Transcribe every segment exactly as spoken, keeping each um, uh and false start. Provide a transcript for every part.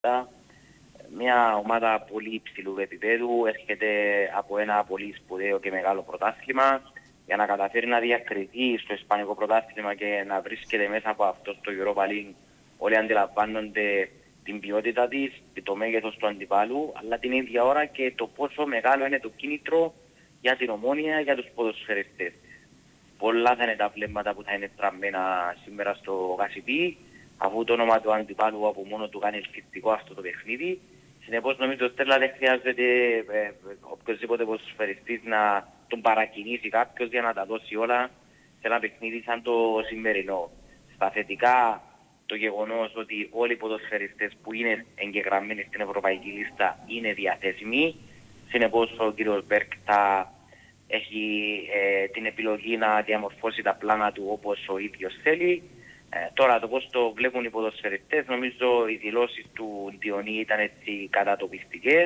Μια ομάδα πολύ υψηλού επίπεδου, έρχεται από ένα πολύ σπουδαίο και μεγάλο πρωτάθλημα. Για να καταφέρει να διακριθεί στο Ισπανικό πρωτάθλημα και να βρίσκεται μέσα από αυτό το Europa League, όλοι αντιλαμβάνονται την ποιότητα της, το μέγεθος του αντιπάλου, αλλά την ίδια ώρα και το πόσο μεγάλο είναι το κίνητρο για την Ομόνοια, για τους ποδοσφαιριστές. Πολλά θα είναι τα βλέμματα που θα είναι στραμμένα σήμερα στο Γασιπί, αφού το όνομα του αντιπάλου από μόνο του κάνει ελκυστικό αυτό το παιχνίδι. Συνεπώς νομίζω ότι δεν χρειάζεται ε, οποιοδήποτε ποδοσφαιριστής να τον παρακινήσει κάποιος για να τα δώσει όλα σε ένα παιχνίδι σαν το σημερινό. Στα θετικά, το γεγονός ότι όλοι οι ποδοσφαιριστές που είναι εγγεγραμμένοι στην ευρωπαϊκή λίστα είναι διαθέσιμοι. Συνεπώς ο κ. Μπέρκ θα έχει ε, την επιλογή να διαμορφώσει τα πλάνα του όπως ο ίδιος θέλει. Ε, τώρα το πώς το βλέπουν οι ποδοσφαιριστές, νομίζω οι δηλώσεις του Διονύ ήταν έτσι κατατοπιστικές.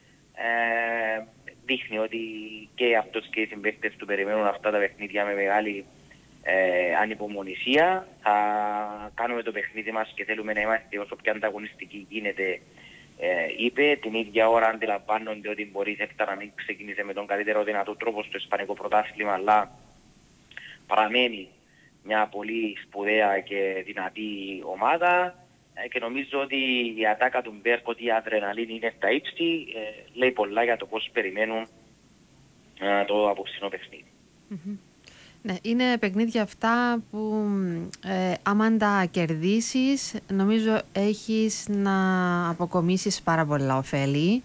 Ε, δείχνει ότι και αυτός και οι συμπαίκτες του περιμένουν αυτά τα παιχνίδια με μεγάλη ε, ανυπομονησία. Θα κάνουμε το παιχνίδι μας και θέλουμε να είμαστε όσο πιο ανταγωνιστικοί γίνεται, ε, είπε. Την ίδια ώρα αντιλαμβάνονται ότι μπορεί η Σέλτα να μην ξεκίνησε με τον καλύτερο δυνατό τρόπο στο Ισπανικό πρωτάθλημα, αλλά παραμένει μια πολύ σπουδαία και δυνατή ομάδα ε, και νομίζω ότι η ατάκα του Μπέρκ, ότι η αδρεναλίνη είναι στα ύψη, ε, λέει πολλά για το πώς περιμένουν ε, το απόψινό παιχνίδι. Mm-hmm. Ναι, είναι παιχνίδια αυτά που ε, άμα τα κερδίσεις νομίζω έχεις να αποκομίσεις πάρα πολλά ωφέλη.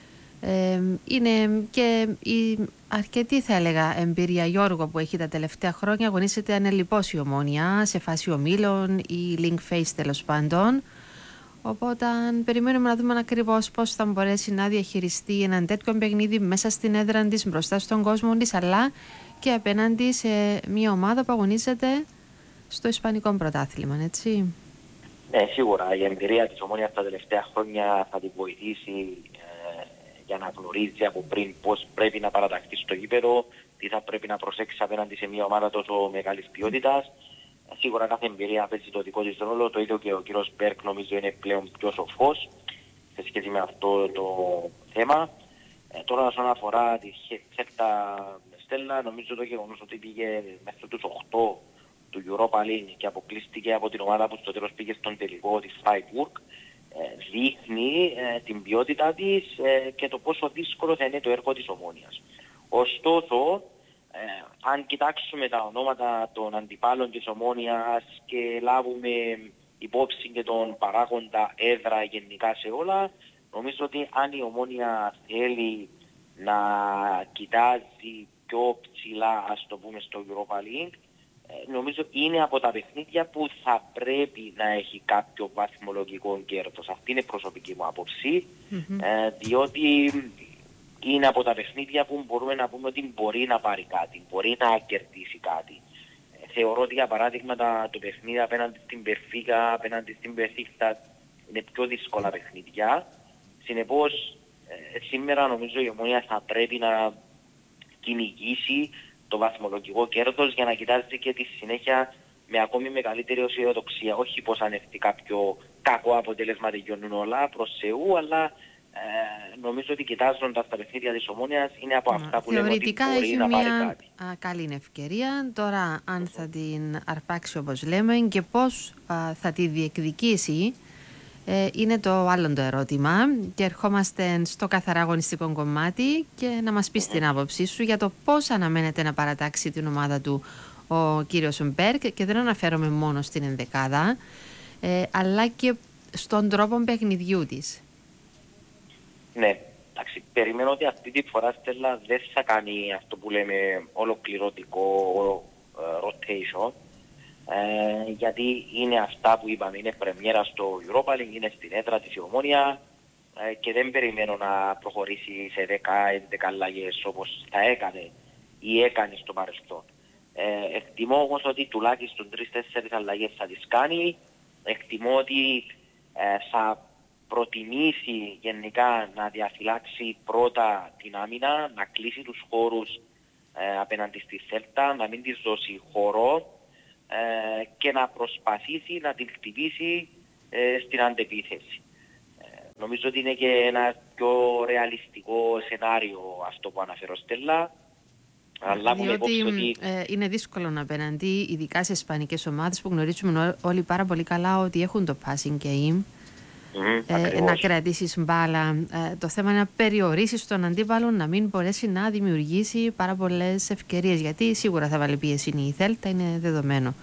Ε, είναι και η αρκετή, θα έλεγα, εμπειρία, Γιώργο, που έχει τα τελευταία χρόνια. Αγωνίζεται ανελιπώς η Ομόνοια σε φάση ομίλων ή link phase τέλος πάντων. Οπότε περιμένουμε να δούμε ακριβώς πώς θα μπορέσει να διαχειριστεί έναν τέτοιο παιχνίδι μέσα στην έδρα της, μπροστά στον κόσμο της, αλλά και απέναντι σε μια ομάδα που αγωνίζεται στο Ισπανικό πρωτάθλημα, έτσι. Ναι, σίγουρα η εμπειρία της Ομόνοιας τα τελευταία χρόνια θα την βοηθήσει ε, για να γνωρίζει από πριν πώς πρέπει να παραταχθεί στο γήπεδο, τι θα πρέπει να προσέξει απέναντι σε μια ομάδα τόσο μεγάλης ποιότητας. Ε, σίγουρα κάθε εμπειρία παίζει το δικό της ρόλο, το ίδιο και ο κύριος Μπέρκ νομίζω είναι πλέον πιο σοφός σε σχέση με αυτό το θέμα. Ε, τώρα όσον αφορά τη Σέλτα Στέλλα, νομίζω το γεγονός ότι πήγε μέχρι τους οκτώ του Europa League και αποκλείστηκε από την ομάδα που στο τέλος πήγε στον τελικό της Freiburg, ε, δείχνει ε, την ποιότητά της ε, και το πόσο δύσκολο θα είναι το έργο της Ομόνοιας. Ωστόσο, ε, αν κοιτάξουμε τα ονόματα των αντιπάλων της Ομόνοιας και λάβουμε υπόψη και τον παράγοντα έδρα γενικά σε όλα, νομίζω ότι αν η Ομόνοια θέλει να κοιτάζει πιο ψηλά, ας το πούμε, στο Europa League, νομίζω είναι από τα παιχνίδια που θα πρέπει να έχει κάποιο βαθμολογικό κέρδος. Αυτή είναι η προσωπική μου άποψη, mm-hmm. ε, διότι είναι από τα παιχνίδια που μπορούμε να πούμε ότι μπορεί να πάρει κάτι, μπορεί να κερδίσει κάτι. Ε, θεωρώ ότι για παράδειγμα τα, το παιχνίδι απέναντι στην Περφίκα, απέναντι στην Περφίχτα είναι πιο δύσκολα παιχνίδια. Συνεπώς ε, σήμερα νομίζω η Ομόνοια θα πρέπει να κυνηγήσει το βαθμολογικό κέρδος για να κοιτάζει και τη συνέχεια με ακόμη μεγαλύτερη αισιοδοξία. Όχι πως αν έρθει κάποιο κακό αποτέλεσμα τελειώνουν όλα προς Θεού, αλλά ε, νομίζω ότι κοιτάζοντας τα παιχνίδια της Ομόνοιας είναι από αυτά που λέμε ότι μπορεί να πάρει κάτι. Α, καλή ευκαιρία. Τώρα αν θα την αρπάξει όπως λέμε και πώς α, θα τη διεκδικήσει, Ε, είναι το άλλο το ερώτημα και ερχόμαστε στο καθαρά αγωνιστικό κομμάτι και να μας πεις mm-hmm. την άποψή σου για το πώς αναμένεται να παρατάξει την ομάδα του ο κύριος Μπέρκ, και δεν αναφέρομαι μόνο στην ενδεκάδα ε, αλλά και στον τρόπο παιχνιδιού της. Ναι, εντάξει, περιμένω ότι αυτή τη φορά Στέλλα δεν θα κάνει αυτό που λέμε ολοκληρωτικό uh, rotation. Ε, γιατί είναι αυτά που είπαμε, είναι πρεμιέρα στο Europa League, είναι στην έδρα της η Ομόνοια ε, και δεν περιμένω να προχωρήσει σε δέκα έντεκα αλλαγές όπως θα έκανε ή έκανε στο παρελθόν. Ε, εκτιμώ όμως ότι τουλάχιστον τρεις τέσσερις αλλαγές θα τις κάνει. Εκτιμώ ότι ε, θα προτιμήσει γενικά να διαφυλάξει πρώτα την άμυνα, να κλείσει τους χώρους ε, απέναντι στη Σέλτα, να μην της δώσει χώρο και να προσπαθήσει να την χτυπήσει ε, στην αντεπίθεση. Ε, νομίζω ότι είναι και ένα πιο ρεαλιστικό σενάριο αυτό που αναφέρω, Στέλλα. Αλλά διότι ότι... ε, είναι δύσκολο απέναντι, ειδικά σε ισπανικές ομάδες που γνωρίζουμε όλοι πάρα πολύ καλά ότι έχουν το passing game. Mm, ε, να κρατήσεις μπάλα. Ε, το θέμα είναι να περιορίσεις τον αντίπαλο να μην μπορέσει να δημιουργήσει πάρα πολλές ευκαιρίες. Γιατί σίγουρα θα βάλει πίεση η Θέλτα, είναι δεδομένο.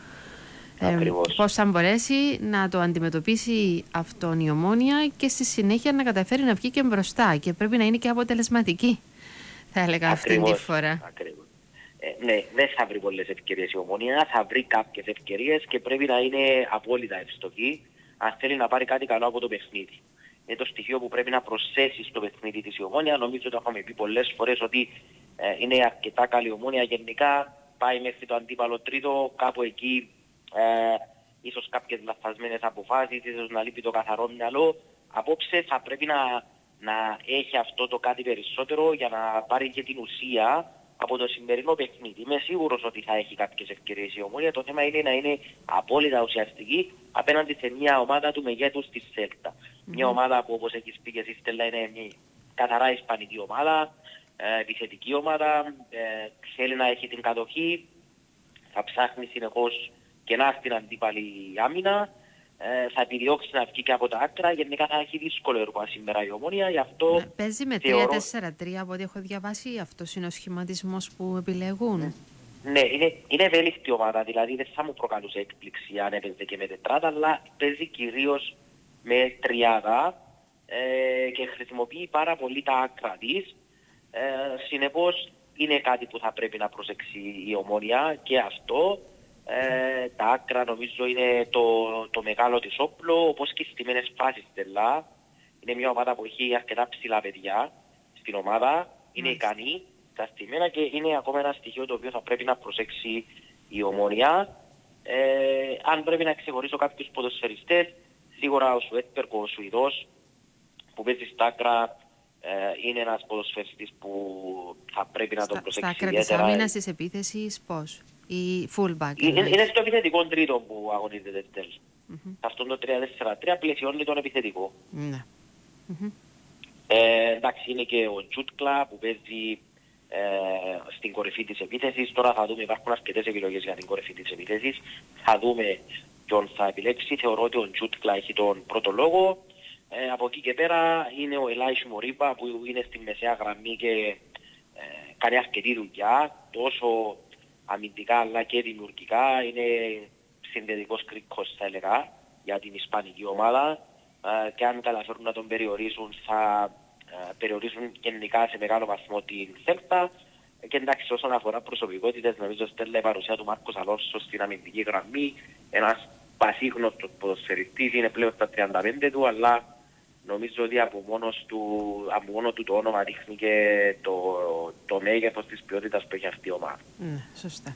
Ε, πώς θα μπορέσει να το αντιμετωπίσει αυτόν η Ομόνοια και στη συνέχεια να καταφέρει να βγει και μπροστά. Και πρέπει να είναι και αποτελεσματική, θα έλεγα, αυτή τη φορά. Ακριβώς. Ε, ναι, δεν θα βρει πολλές ευκαιρίες η Ομόνοια, θα βρει κάποιες ευκαιρίες και πρέπει να είναι απόλυτα ευστοχή αν θέλει να πάρει κάτι καλό από το παιχνίδι. Είναι το στοιχείο που πρέπει να προσθέσει στο παιχνίδι της η Ομόνοια. Νομίζω ότι έχουμε πει πολλές φορές ότι ε, είναι αρκετά καλή η Ομόνοια. Γενικά πάει μέχρι το αντίπαλο τρίτο, κάπου εκεί ε, ίσως κάποιες λαθασμένες αποφάσεις, ίσως να λείπει το καθαρό μυαλό. Απόψε θα πρέπει να, να έχει αυτό το κάτι περισσότερο για να πάρει και την ουσία από το σημερινό παιχνίδι. Είμαι σίγουρος ότι θα έχει κάποιες ευκαιρίες η Ομόνοια. Το θέμα είναι να είναι απόλυτα ουσιαστική απέναντι σε μια ομάδα του μεγέθους της Σέλτα. Mm-hmm. Μια ομάδα που, όπως έχεις πει και εσύ, Στέλλα, είναι μια καθαρά ισπανική ομάδα, ε, επιθετική ομάδα, ε, θέλει να έχει την κατοχή, θα ψάχνει συνεχώς κενά στην αντίπαλη άμυνα, ε, θα επιδιώξει να βγει και από τα άκρα. Γενικά θα έχει δύσκολο έργο σήμερα η Ομόνοια. Γι' αυτό να, παίζει με τρία τέσσερα τρία από ό,τι έχω διαβάσει. Αυτός είναι ο σχηματισμός που επιλέγουν. Ναι, είναι, είναι ευέλικτη ομάδα. Δηλαδή δεν θα μου προκαλούσε έκπληξη αν έπαιζε και με τετράδα, αλλά παίζει κυρίως με τριάδα ε, και χρησιμοποιεί πάρα πολύ τα άκρα της. Ε, συνεπώς είναι κάτι που θα πρέπει να προσέξει η Ομόνοια και αυτό. Ε, τα άκρα νομίζω είναι το, το μεγάλο της όπλο, όπως και στις στιμένες φάσεις, Στέλλα. Είναι μια ομάδα που έχει αρκετά ψηλά παιδιά στην ομάδα, είναι mm. ικανή στα στιμένα και είναι ακόμα ένα στοιχείο το οποίο θα πρέπει να προσέξει η Ομόνοια. Ε, αν πρέπει να ξεχωρίσω κάποιους ποδοσφαιριστές, σίγουρα ο Σουέτπερκ, ο Σουηδός που παίζει στα άκρα, ε, είναι ένας ποδοσφαιριστής που θα πρέπει να τον προσέξει στα ιδιαίτερα. Στα άκρα της άμυνας της επίθεσης πώς? Η fullback. Είναι, είναι στο επιθετικό τρίτο που αγωνίζεται τέλος. Mm-hmm. Αυτό το τρία τέσσερα τρία πλαισιώνει τον επιθετικό. Mm-hmm. Mm-hmm. Ε, εντάξει, είναι και ο Τζούτκλα που παίζει ε, στην κορυφή της επίθεσης. Τώρα θα δούμε, υπάρχουν αρκετές επιλογές για την κορυφή της επίθεσης. Θα δούμε ποιον θα επιλέξει. Θεωρώ ότι ο Τζούτκλα έχει τον πρώτο λόγο. Ε, από εκεί και πέρα είναι ο Ελάης Μορίμπα που είναι στη μεσαία γραμμή και ε, κάνει αρκετή δουλειά. Τόσο αμυντικά αλλά και δημιουργικά, είναι συνδετικός κρίκος θα έλεγα για την ισπανική ομάδα ε, και αν καταφέρουν να τον περιορίσουν θα ε, περιορίσουν γενικά σε μεγάλο βαθμό την Σέλτα και εντάξει όσον αφορά προσωπικότητες νομίζω Στέλλα η παρουσία του Μάρκος Αλόνσο στην αμυντική γραμμή, ένας πασίγνωστος ποδοσφαιριστής, είναι πλέον στα τριάντα πέντε του αλλά νομίζω ότι από, μόνος του, από μόνο του το όνομα δείχνει και το, το μέγεθος της ποιότητας που έχει αυτή η ομάδα. Ναι, σωστά.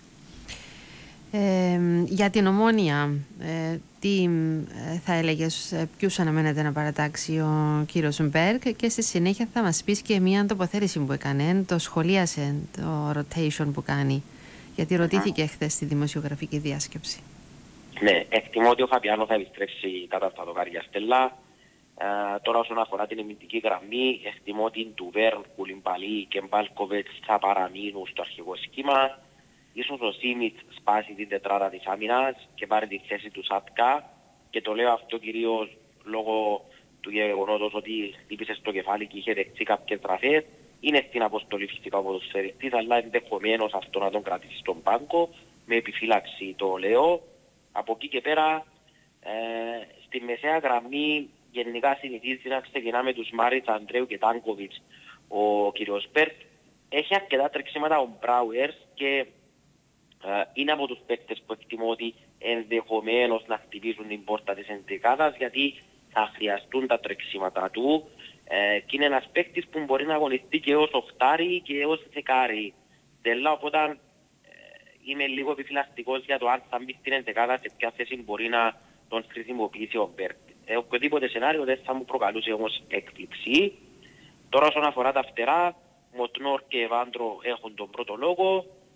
Ε, για την Ομόνοια, ε, τι ε, θα έλεγες, ε, ποιους αναμένεται να παρατάξει ο κύριος Μπέρκ και στη συνέχεια θα μας πεις και μια τοποθέτηση που έκανε, το σχολίασε, το rotation που κάνει, γιατί ρωτήθηκε mm-hmm. χθες στη δημοσιογραφική διάσκεψη. Ναι, εκτιμώ ότι ο Φαπιάνο θα επιστρέψει κατά τα δοκάρια, Στέλλα. Uh, τώρα όσον αφορά την αμυντική γραμμή, εκτιμώ ότι Ντουβέρν, Κουλιμπαλί και Μπάλκοβετς θα παραμείνουν στο αρχικό σχήμα. Ίσως ο Σίμιτς σπάσει την τετράδα της άμυνας και πάρει τη θέση του Σάτκα και το λέω αυτό κυρίως λόγω του γεγονότος ότι χτύπησε στο κεφάλι και είχε δεχτεί κάποιες τραφές. Είναι στην αποστολή φυσικά ο ποδοσφαιριστής, αλλά ενδεχομένως αυτό να τον κρατήσει στον πάγκο, με επιφύλαξη το λέω. Από εκεί και πέρα, ε, στη μεσαία γραμμή γενικά συνηθίζει να ξεκινά με τους Μάριτς, Αντρέου και Τάνκοβιτς ο κύριος Μπέρκ. Έχει αρκετά τρεξίματα ο Μπράουερς και ε, είναι από τους παίκτες που εκτιμώ ότι ενδεχομένως να χτυπήσουν την πόρτα της ενδεκάδας γιατί θα χρειαστούν τα τρεξίματα του ε, και είναι ένας παίκτης που μπορεί να αγωνιστεί και ως οχτάρι και ως δεκάρι. Τελά, οπότε ε, είμαι λίγο επιφυλακτικός για το αν θα μπει στην ενδεκάδα σε ποια θέση μπορεί να τον χρησιμοποιήσει ο Μπέρκ. Ε, οποιοδήποτε σενάριο δεν θα μου προκαλούσε όμως έκπληξη. Τώρα όσον αφορά τα φτερά, Μοτνόρ και Εβάντρο έχουν τον πρώτο λόγο.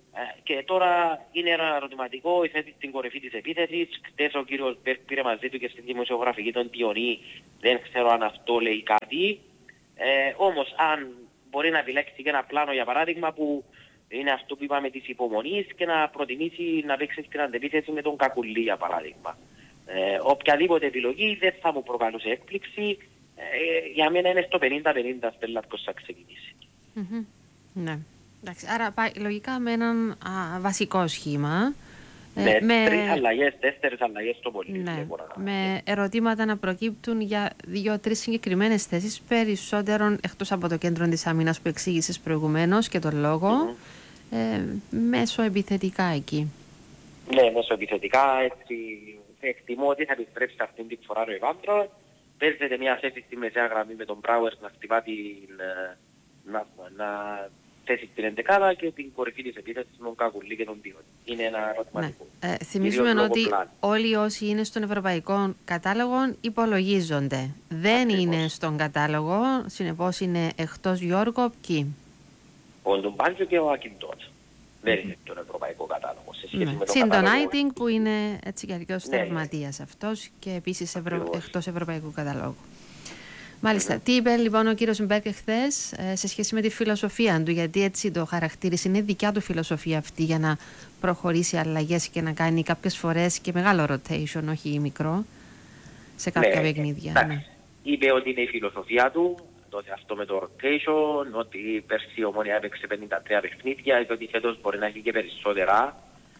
Ε, και τώρα είναι ένα ερωτηματικό, η θέση στην κορυφή της επίθεσης. Χτες ο κύριος Μπέρκ πήρε μαζί του και στην δημοσιογραφική των Τιονί, δεν ξέρω αν αυτό λέει κάτι. Ε, όμως αν μπορεί να επιλέξει και ένα πλάνο για παράδειγμα που είναι αυτό που είπαμε της υπομονής και να προτιμήσει να παίξει στην αντεπίθεση με τον Κακουλή για παράδειγμα. Ε, οποιαδήποτε επιλογή δεν θα μου προκαλούσε έκπληξη. Ε, για μένα είναι στο πενήντα πενήντα Στέλλα ποιος θα ξεκινήσει. Mm-hmm. Ναι. Εντάξει, άρα πάει λογικά με έναν α, βασικό σχήμα. Ναι, ε, με... τρεις αλλαγές, τέσσερις αλλαγές στο πολύ. Ναι, με ερωτήματα να προκύπτουν για δύο-τρεις συγκεκριμένες θέσεις, περισσότερων εκτός από το κέντρο της άμυνας που εξήγησες προηγουμένως και τον λόγο, mm-hmm. ε, μέσω επιθετικά εκεί. Ναι, μέσω επιθετικά, έτσι εκτιμώ ότι θα επιστρέψει αυτήν την φορά ο Ευάντρο. Παίζεται μια θέση στη μεσαία γραμμή με τον Μπράουερ να χτυπά την... να, να θέσει την εντεκάδα και την κορυφή της επίθεσης με τον Κακουλή και τον Τιόνι. Είναι ένα ερωτηματικό. Ναι. Ε, θυμίζουμε ότι πλάν. όλοι όσοι είναι στον ευρωπαϊκό κατάλογο υπολογίζονται. Δεν Ακριβώς. είναι στον κατάλογο, συνεπώς είναι εκτός Γιώργο, ποιοι. Ο Ντουμπάντζο και ο Ακιντότς. Δεν είναι στον ευρωπαϊκό κατάλογο. Σε σχέση ναι. με τον Συν κατάλογο... τον Άιτινγκ που είναι έτσι κι αλλιώς ναι, θαυματίας ναι. αυτός και επίσης ευρω... εκτός ευρωπαϊκού καταλόγου. Μάλιστα. Mm-hmm. Τι είπε λοιπόν ο κύριος Μπέρκ χθες ε, σε σχέση με τη φιλοσοφία του, γιατί έτσι το χαρακτήρισε, είναι δικιά του φιλοσοφία αυτή για να προχωρήσει αλλαγές και να κάνει κάποιες φορές και μεγάλο rotation, όχι μικρό, σε κάποια ναι, παιχνίδια. Ναι. Είπε ότι είναι η φιλοσοφία του, τότε αυτό με το rotation, ότι πέρσι η Ομόνια έπαιξε πενήντα τρία παιχνίδια και ότι φέτος μπορεί να έχει και περισσότερα.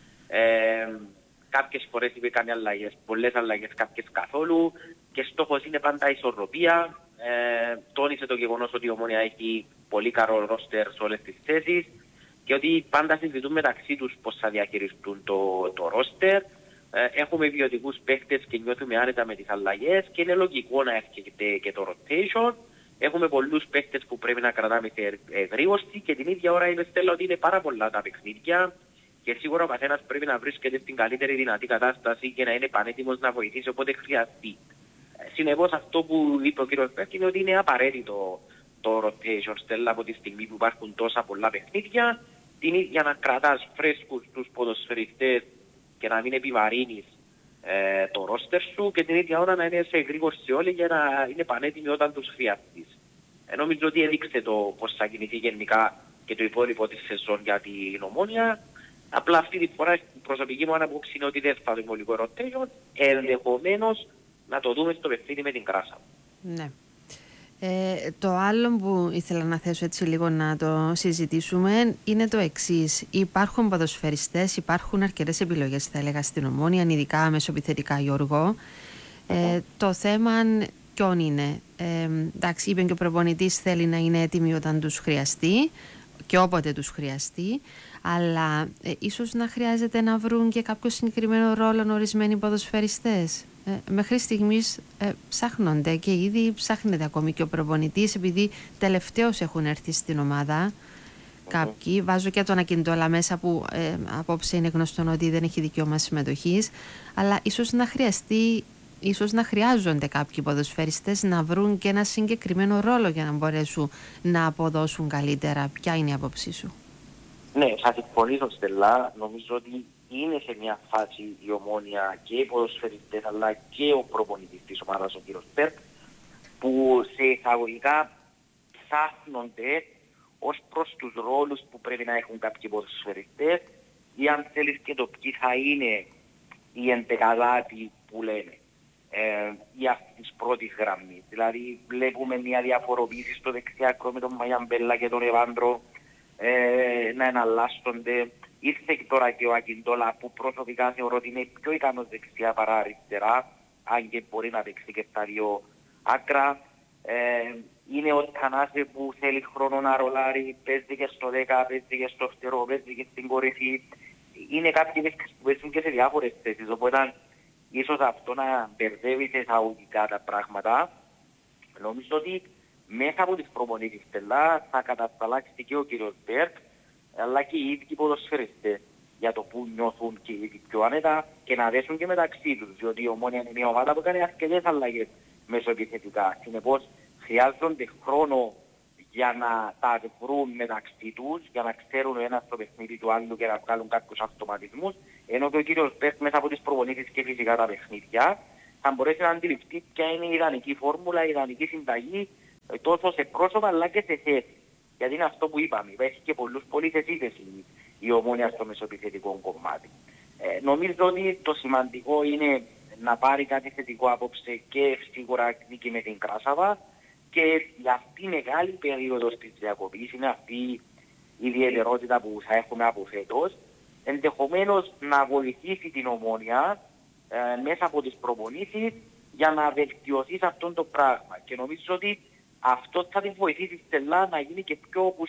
Ε, κάποιες φορές είπε κάνει αλλαγές, πολλές αλλαγές, κάποιες καθόλου και στόχος είναι πάντα η ισορροπία. Ε, τόνισε το γεγονός ότι η Ομόνια έχει πολύ καλό ρόστερ σε όλες τις θέσεις και ότι πάντα συζητούν μεταξύ τους πώς θα διαχειριστούν το, το ρόστερ. Ε, έχουμε ποιοτικούς παίχτες και νιώθουμε άνετα με τις αλλαγές και είναι λογικό να έρχεται και το rotation. Έχουμε πολλούς παίχτες που πρέπει να κρατάμε σε εγρήγορση και την ίδια ώρα είναι Στέλλα ότι είναι πάρα πολλά τα παιχνίδια και σίγουρα ο καθένας πρέπει να βρίσκεται στην καλύτερη δυνατή κατάσταση και να είναι πανέτοιμος να βοηθήσει όποτε χρειαστεί. Συνεπώς αυτό που είπε ο κ. Μπέρκ είναι ότι είναι απαραίτητο το rotation Στέλλα από τη στιγμή που υπάρχουν τόσα πολλά παιχνίδια για να κρατάς φρέσκους τους ποδοσφαιριστές και να μην επιβαρύνεις ε, το ρόστερ σου και την ίδια ώρα να είναι σε εγρήγορση όλοι για να είναι πανέτοιμοι όταν τους χρειαστείς. Ε, νομίζω ότι έδειξε το πώς θα κινηθεί γενικά και το υπόλοιπο της σεζόν για την Ομόνια. Απλά αυτή τη φορά η προσωπική μου άποψη είναι ότι δεν θα το υπολικό rotation, ενδεχομένως να το δούμε στο παιχνίδι με την Κράσα. Ναι. Ε, το άλλο που ήθελα να θέσω έτσι λίγο να το συζητήσουμε είναι το εξής. Υπάρχουν ποδοσφαιριστές, υπάρχουν αρκετές επιλογές θα έλεγα στην Ομόνια, ειδικά μεσοπιθετικά Γιώργο. Ε, mm-hmm. Το θέμα ποιον είναι. Ε, εντάξει, είπε και ο προπονητής θέλει να είναι έτοιμοι όταν τους χρειαστεί και όποτε τους χρειαστεί, αλλά ε, ίσως να χρειάζεται να βρουν και κάποιο συγκεκριμένο ρόλο ορισμένοι ποδοσφαιριστές. Ε, μέχρι στιγμής ε, ψάχνονται και ήδη ψάχνεται ακόμη και ο προπονητής, επειδή τελευταίως έχουν έρθει στην ομάδα mm-hmm. κάποιοι. Βάζω και τον Ακιντόλα μέσα που ε, απόψε είναι γνωστό ότι δεν έχει δικαίωμα συμμετοχής, αλλά ίσως να χρειαστεί, ίσως να χρειάζονται κάποιοι ποδοσφαιριστές να βρουν και ένα συγκεκριμένο ρόλο για να μπορέσουν να αποδώσουν καλύτερα. Ποια είναι η άποψή σου? Ναι, θα συμφωνήσω Στέλλα. Νομίζω ότι είναι σε μια φάση η Ομόνια και οι ποδοσφαιριστές αλλά και ο προπονητής της ομάδας, ο κ. Μπέρκ, που σε εισαγωγικά ψάχνονται ως προς τους ρόλους που πρέπει να έχουν κάποιοι ποδοσφαιριστές ή αν θέλεις και το ποιοι θα είναι οι εντεκαδάτοι που λένε ε, ή αυτή της πρώτης γραμμής. Δηλαδή βλέπουμε μια διαφοροποίηση στο δεξιάκρο με τον Μαγιαμπέλα και τον Ευάντρο ε, να εναλλάσσονται. Ήρθε και τώρα και ο Ακιντόλα που προσωπικά θεωρώ ότι είναι πιο ικανός δεξιά παρά αριστερά, αν και μπορεί να παίξει και στα δύο άκρα. Ε, είναι ο Τανάσε που θέλει χρόνο να ρολάρει, παίζει και στο δέκα, παίζει και στο φτερό, παίζει και στην κορυφή. Είναι κάποιοι παίκτες που παίζουν και σε διάφορες θέσεις, οπότε ίσως αυτό να μπερδεύει σε εισαγωγικά τα πράγματα. Νομίζω ότι μέσα από τις προπονήσεις Στέλλα θα κατασταλάξει και ο κ. Μπέρκ, αλλά και οι ίδιοι ποδοσφαιριστές για το που νιώθουν και οι ίδιοι πιο άνετα και να δέσουν και μεταξύ τους, διότι η Ομόνια είναι μια ομάδα που κάνει αρκετές αλλαγές μεσοεπιθετικά. Συνεπώς χρειάζονται χρόνο για να τα βρουν μεταξύ τους, για να ξέρουν ο ένας το παιχνίδι του άλλου και να βγάλουν κάποιους αυτοματισμούς, ενώ και ο κύριος Μπέρκ μέσα από τις προπονήσεις και φυσικά τα παιχνίδια θα μπορέσει να αντιληφθεί ποια είναι η ιδανική φόρμουλα, η ιδανική συνταγή, τόσο σε πρόσωπα αλλά και σε θέση. Γιατί είναι αυτό που είπαμε, υπάρχει και πολλούς πολυθεσίτες η, η Ομόνοια στο μεσοεπιθετικό κομμάτι. Ε, νομίζω ότι το σημαντικό είναι να πάρει κάτι θετικό απόψε και σίγουρα νίκη με την Κράσαβα και για αυτή η μεγάλη περίοδος της διακοπής είναι αυτή η ιδιαιτερότητα που θα έχουμε από φέτος, ενδεχομένως να βοηθήσει την Ομόνοια ε, μέσα από τις προπονήσεις για να βελτιωθεί σε αυτό το πράγμα. Και νομίζω ότι αυτό θα την βοηθήσει στην Ελλάδα να γίνει και πιο